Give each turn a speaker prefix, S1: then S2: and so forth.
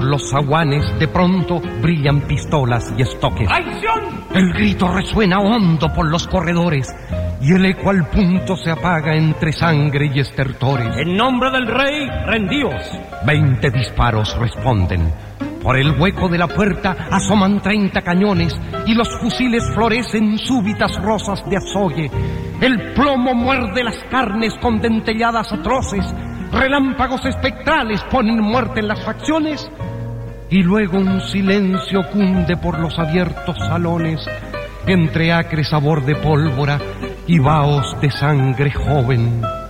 S1: los zaguanes de pronto brillan pistolas y estoques.
S2: ¡Traición!
S1: El grito resuena hondo por los corredores y el eco al punto se apaga entre sangre y estertores.
S2: En nombre del rey, rendíos.
S1: 20 disparos responden. Por el hueco de la puerta asoman 30 cañones y los fusiles florecen súbitas rosas de azogue. El plomo muerde las carnes con dentelladas atroces. Relámpagos espectrales ponen muerte en las facciones. Y luego un silencio cunde por los abiertos salones entre acre sabor de pólvora y vaos de sangre joven.